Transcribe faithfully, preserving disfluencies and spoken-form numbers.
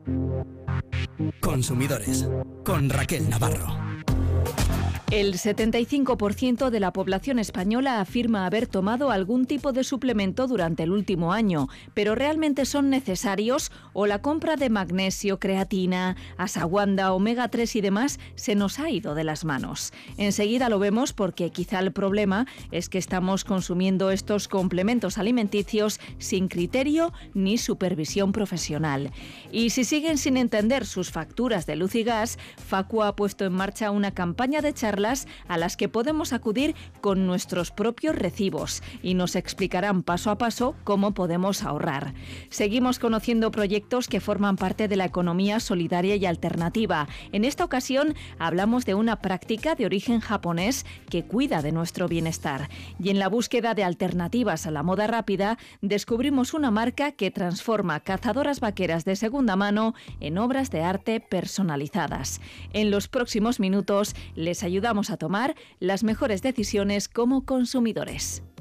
Consumidores, con Raquel Navarro. El setenta y cinco por ciento de la población española afirma haber tomado algún tipo de suplemento durante el último año, pero ¿realmente son necesarios? ¿O la compra de magnesio, creatina, ashwagandha, omega tres y demás se nos ha ido de las manos? Enseguida lo vemos porque quizá el problema es que estamos consumiendo estos complementos alimenticios sin criterio ni supervisión profesional. Y si siguen sin entender sus facturas de luz y gas, Facua ha puesto en marcha una campaña de charlas a las que podemos acudir con nuestros propios recibos y nos explicarán paso a paso cómo podemos ahorrar. Seguimos conociendo proyectos que forman parte de la economía solidaria y alternativa. En esta ocasión hablamos de una práctica de origen japonés que cuida de nuestro bienestar. Y en la búsqueda de alternativas a la moda rápida, descubrimos una marca que transforma cazadoras vaqueras de segunda mano en obras de arte personalizadas. En los próximos minutos les ayudamos a tomar las mejores decisiones como consumidores.